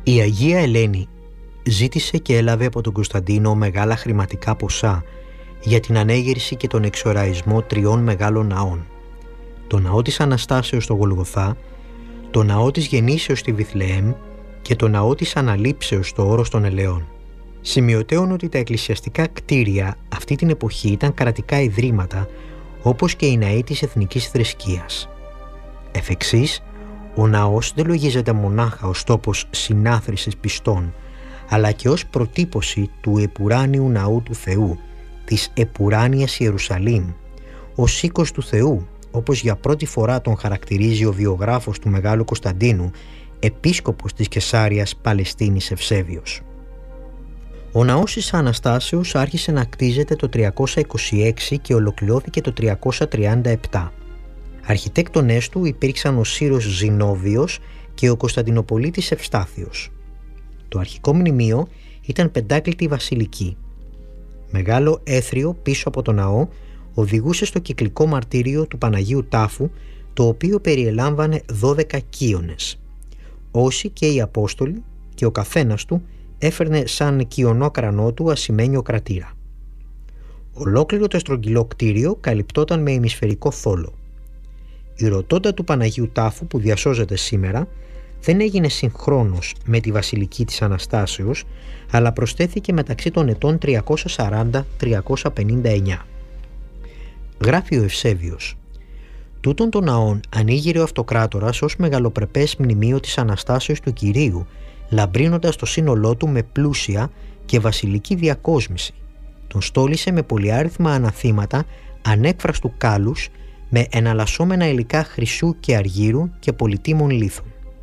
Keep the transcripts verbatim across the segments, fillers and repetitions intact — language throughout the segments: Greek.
Η Αγία Ελένη ζήτησε και έλαβε από τον Κωνσταντίνο μεγάλα χρηματικά ποσά για την ανέγερση και τον εξοραϊσμό τριών μεγάλων ναών: το ναό της Αναστάσεως στο Γολγοθά, το ναό της Γεννήσεως στη Βιθλεέμ και το ναό της Αναλήψεως στο Όρος των Ελαιών. Σημειωτέων ότι τα εκκλησιαστικά κτίρια αυτή την εποχή ήταν κρατικά ιδρύματα, όπως και οι ναοί της εθνικής θρησκείας. Εφ' εξής, ο ναός δεν λογίζεται μονάχα ως τόπος συνάθρησης πιστών, αλλά και ως προτύπωση του επουράνιου ναού του Θεού, της επουράνιας Ιερουσαλήμ, ως οίκος του Θεού, όπως για πρώτη φορά τον χαρακτηρίζει ο βιογράφος του Μεγάλου Κωνσταντίνου, επίσκοπος της Κεσάριας Παλαιστίνης Ευσέβιος. Ο ναός της Αναστάσεως άρχισε να κτίζεται το τριακόσια είκοσι έξι και ολοκληρώθηκε το τριακόσια τριάντα επτά. Αρχιτέκτονές του υπήρξαν ο Σύρος Ζηνόβιος και ο Κωνσταντινοπολίτης Ευστάθιος. Το αρχικό μνημείο ήταν πεντάκλητη βασιλική. Μεγάλο έθριο πίσω από το ναό οδηγούσε στο κυκλικό μαρτύριο του Παναγίου Τάφου, το οποίο περιελάμβανε δώδεκα κύονες. Όσοι και οι Απόστολοι και ο καθένας του έφερνε σαν κυονό κρανό του ασημένιο κρατήρα. Ολόκληρο το στρογγυλό κτίριο καλυπτόταν με ημισφαιρικό θόλο. Η ρωτώντα του Παναγίου Τάφου που διασώζεται σήμερα δεν έγινε συγχρόνως με τη βασιλική της Αναστάσεως, αλλά προσθέθηκε μεταξύ των ετών τριακόσια σαράντα με τριακόσια πενήντα εννιά. Γράφει ο Ευσέβιος: «Τούτον των ναών ανοίγειρε ο Αυτοκράτορας ως μεγαλοπρεπές μνημείο της Αναστάσεως του Κυρίου, λαμπρύνοντας το σύνολό του με πλούσια και βασιλική διακόσμηση. Τον στόλισε με πολυάριθμα αναθήματα ανέκφραστου κάλους, με εναλλασσόμενα υλικά χρυσού και αργύρου και πολυτίμων λίθων».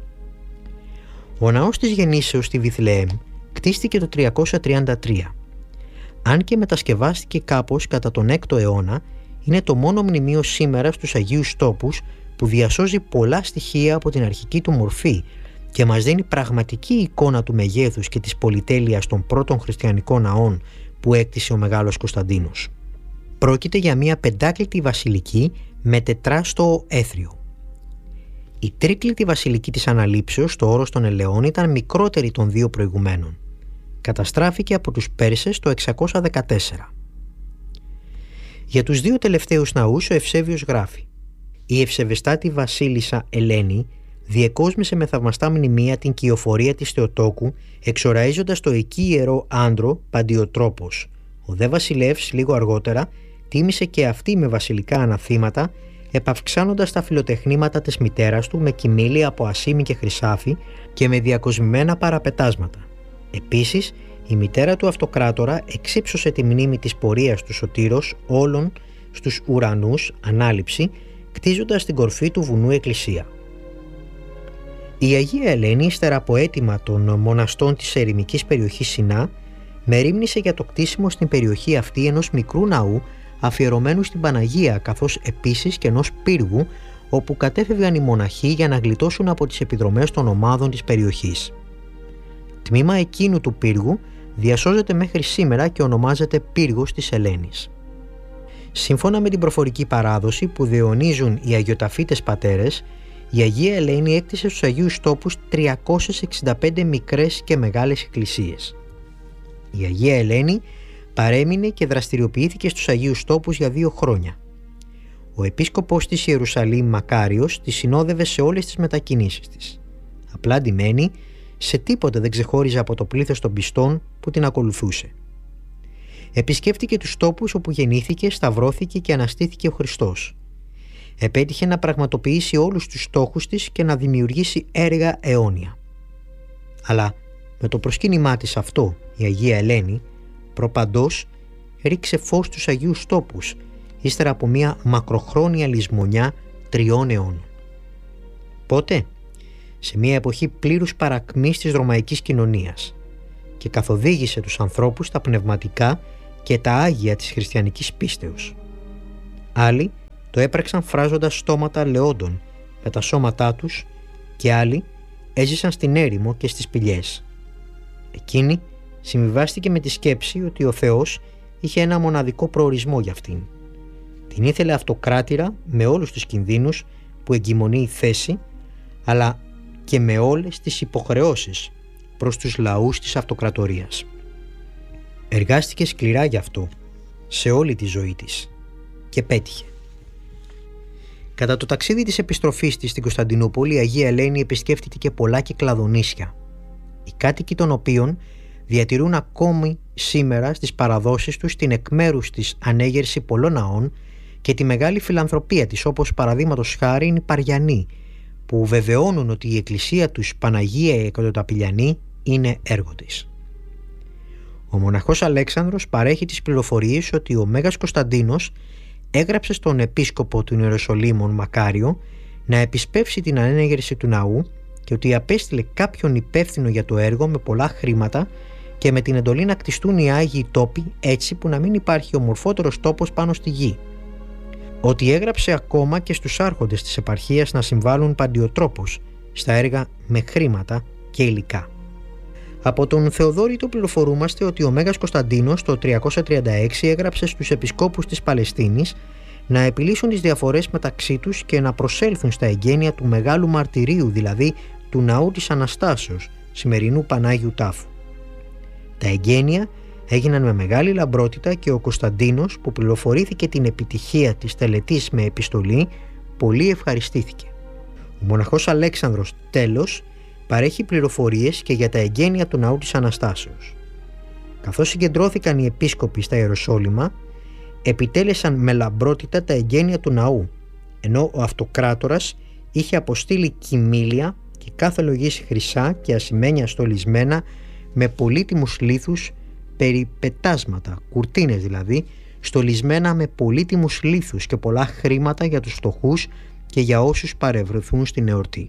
Ο ναός της Γεννήσεως στη Βιθλεέμ κτίστηκε το τριακόσια τριάντα τρία. Αν και μετασκευάστηκε κάπως κατά τον έκτο αιώνα, είναι το μόνο μνημείο σήμερα στους Αγίους Τόπους που διασώζει πολλά στοιχεία από την αρχική του μορφή και μας δίνει πραγματική εικόνα του μεγέθους και της πολυτέλειας των πρώτων χριστιανικών ναών που έκτισε ο Μεγάλος Κωνσταντίνος. Πρόκειται για μια πεντάκλητη βασιλική με τετράστο έθριο. Η τρίκλητη βασιλική της Αναλήψεως στο Όρος των Ελαιών ήταν μικρότερη των δύο προηγουμένων. Καταστράφηκε από τους Πέρσες το εξακόσια δεκατέσσερα. Για τους δύο τελευταίους ναούς ο Ευσέβιος γράφει: «Η ευσεβεστάτη βασίλισσα Ελένη διεκόσμησε με θαυμαστά μνημεία την κυοφορία της Θεοτόκου, εξοραίζοντας το εκεί ιερό άντρο Παντιοτρόπος. Ο δε βασιλεύς λίγο αργότερα τίμησε και αυτή με βασιλικά αναθήματα, επαυξάνοντας τα φιλοτεχνήματα της μητέρας του με κοιμήλια από ασήμι και χρυσάφι και με διακοσμημένα παραπετάσματα. Επίσης, η μητέρα του Αυτοκράτορα εξύψωσε τη μνήμη της πορείας του Σωτήρος όλων στους ουρανούς, ανάληψη, κτίζοντας στην κορφή του βουνού εκκλησία». Η Αγία Ελένη, ύστερα από αίτημα των μοναστών της ερημικής περιοχής Σινά, μερίμνησε για το κτίσιμο στην περιοχή αυτή ενός μικρού ναού αφιερωμένου στην Παναγία, καθώς επίσης και ενός πύργου όπου κατέφευγαν οι μοναχοί για να γλιτώσουν από τις επιδρομές των ομάδων της περιοχής. Τμήμα εκείνου του πύργου διασώζεται μέχρι σήμερα και ονομάζεται Πύργος της Ελένης. Σύμφωνα με την προφορική παράδοση που διαιωνίζουν οι Αγιοταφίτες πατέρες, η Αγία Ελένη έκτισε στους Αγίους Τόπους τριακόσιες εξήντα πέντε μικρές και μεγάλες εκκλησίες. Η Αγία Ελένη παρέμεινε και δραστηριοποιήθηκε στους Αγίους Τόπους για δύο χρόνια. Ο επίσκοπος της Ιερουσαλήμ Μακάριος τη συνόδευε σε όλες τις μετακινήσεις της. Απλά ντυμένη, σε τίποτε δεν ξεχώριζε από το πλήθος των πιστών που την ακολουθούσε. Επισκέφτηκε τους τόπους όπου γεννήθηκε, σταυρώθηκε και αναστήθηκε ο Χριστός. Επέτυχε να πραγματοποιήσει όλους τους στόχους της και να δημιουργήσει έργα αιώνια. Αλλά με το προσκύνημά της αυτό, η Αγία Ελένη προπαντός ρίξε φως στους Αγίους Τόπους, ύστερα από μια μακροχρόνια λησμονιά τριών αιώνων. Πότε? Σε μια εποχή πλήρους παρακμής της ρωμαϊκής κοινωνίας, και καθοδήγησε τους ανθρώπους στα πνευματικά και τα άγια της χριστιανικής πίστεως. Άλλοι το έπραξαν φράζοντας στόματα λεόντων με τα σώματά τους και άλλοι έζησαν στην έρημο και στις σπηλιές. Εκείνη συμβιβάστηκε με τη σκέψη ότι ο Θεός είχε ένα μοναδικό προορισμό για αυτήν. Την ήθελε αυτοκράτηρα με όλους τους κινδύνους που εγκυμονεί η θέση, αλλά και με όλες τις υποχρεώσεις προς τους λαούς της αυτοκρατορίας. Εργάστηκε σκληρά γι' αυτό σε όλη τη ζωή της και πέτυχε. Κατά το ταξίδι της επιστροφής της στην Κωνσταντινούπολη, η Αγία Ελένη επισκέφτηκε και πολλά κυκλαδονήσια, οι κάτοικοι των οποίων διατηρούν ακόμη σήμερα στις παραδόσεις τους την εκ μέρους της ανέγερση πολλών ναών και τη μεγάλη φιλανθρωπία της, όπως παραδείγματος χάρη είναι οι Παριανοί, που βεβαιώνουν ότι η εκκλησία τους Παναγία Εκατοταπηλιανή είναι έργο της. Ο μοναχός Αλέξανδρος παρέχει τις πληροφορίες ότι ο Μέγας Κωνσταντίνος έγραψε στον επίσκοπο του Ιεροσολύμων Μακάριο να επισπεύσει την ανέγερση του ναού και ότι απέστειλε κάποιον υπεύθυνο για το έργο με πολλά χρήματα και με την εντολή να κτιστούν οι Άγιοι τόποι έτσι που να μην υπάρχει ομορφότερος τόπος πάνω στη γη. Ότι έγραψε ακόμα και στους άρχοντες της επαρχίας να συμβάλλουν παντιοτρόπως στα έργα με χρήματα και υλικά. Από τον Θεοδόρητο πληροφορούμαστε ότι ο Μέγας Κωνσταντίνος το τριακόσια τριάντα έξι έγραψε στους επισκόπους της Παλαιστίνης να επιλύσουν τις διαφορές μεταξύ τους και να προσέλθουν στα εγγένεια του Μεγάλου Μαρτυρίου, δηλαδή του Ναού της Αναστάσεως, σημερινού Πανάγιου Τάφου. Τα εγγένεια έγιναν με μεγάλη λαμπρότητα και ο Κωνσταντίνος, που πληροφορήθηκε την επιτυχία της τελετής με επιστολή, πολύ ευχαριστήθηκε. Ο μοναχός Αλέξανδρος τέλος παρέχει πληροφορίες και για τα εγγένεια του Ναού της Αναστάσεως. Καθώς συγκεντρώθηκαν οι επίσκοποι στα Ιεροσόλυμα, επιτέλεσαν με λαμπρότητα τα εγγένεια του ναού, ενώ ο αυτοκράτορας είχε αποστείλει κοιμήλια και κάθε λογής χρυσά και ασημένια στολισμένα με πολύτιμους λίθους, περιπετάσματα, κουρτίνες δηλαδή, στολισμένα με πολύτιμους λίθους και πολλά χρήματα για τους φτωχούς και για όσους παρευρεθούν στην εορτή.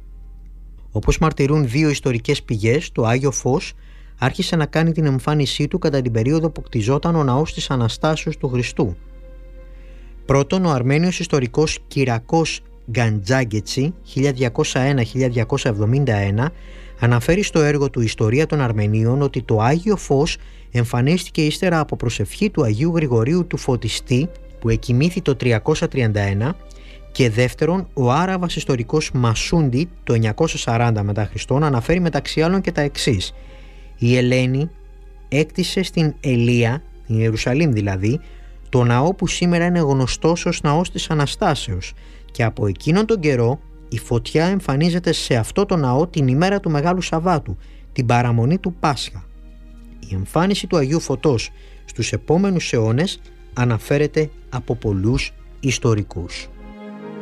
Όπως μαρτυρούν δύο ιστορικές πηγές, το Άγιο Φως άρχισε να κάνει την εμφάνισή του κατά την περίοδο που κτιζόταν ο ναός της Αναστάσεως του Χριστού. Πρώτον, ο Αρμένιος ιστορικός Κυρακός Γκαντζάγκετσι χίλια διακόσια ένα με χίλια διακόσια εβδομήντα ένα αναφέρει στο έργο του «Ιστορία των Αρμενίων» ότι το Άγιο Φως εμφανίστηκε ύστερα από προσευχή του Αγίου Γρηγορίου του Φωτιστή που εκοιμήθη το τριακόσια τριάντα ένα, και δεύτερον, ο Άραβας ιστορικός Μασούντι το εννιακόσια σαράντα μετά Χριστόν αναφέρει μεταξύ άλλων και τα εξής: η Ελένη έκτισε στην Ελία, την Ιερουσαλήμ δηλαδή, το ναό που σήμερα είναι γνωστός ως ναός της Αναστάσεως, και από εκείνον τον καιρό η φωτιά εμφανίζεται σε αυτό το ναό την ημέρα του Μεγάλου Σαββάτου, την παραμονή του Πάσχα. Η εμφάνιση του Αγίου Φωτός στους επόμενους αιώνες αναφέρεται από πολλούς ιστορικούς.